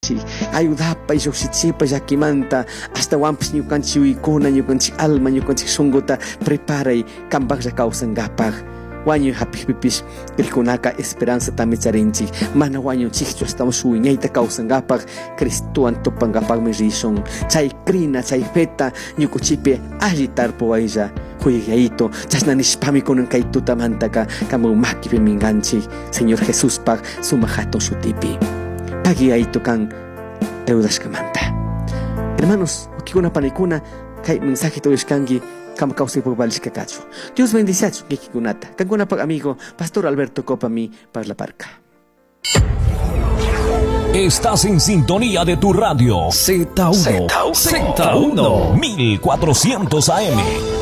ñukanchik ayudapa lluqsichipa llakimanta hasta wampish ñukanchik uykuna ñukanchik alma ñukanchik shunquta preparay kanpaqlla kawsanqapaq wañuy hapikpipish qillqunaka esperanza tami charinchik mana wañunchikchu hasta wiñayta kawsanqapaq Cristuwan tupanqapaqmi rishun chay crina chay feta ñukuchipi alli tarpuwaylla Juegayito, chasnanishpami kunan kay tutamantaka kamu makipi minganchik Señor Jesús pag sumahaton shutipi pagiyayto kan eudashkamanta. Hermanos, ukikuna panikuna kay mensaje to ishkangi kama kausipag balishkakacho. Dios bendice kikikunata. Kankuna pag amigo Pastor Alberto Copami para la Parca. Estás en sintonía de tu radio Z1 1400 AM.